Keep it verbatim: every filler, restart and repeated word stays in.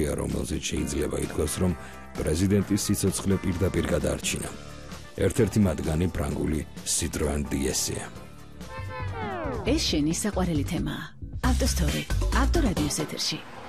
ავტომობილია, რომელზეც შეიძლება ითქვას, რომ პრეზიდენტის სიცოცხლე პირდაპირ გადაარჩინა. ერთ-ერთი მათგანი ფრანგული Citroën D S-ია. ეს შენი საყვარელი თემაა. ავტოსტორი, ავტორადიოს ეთერში.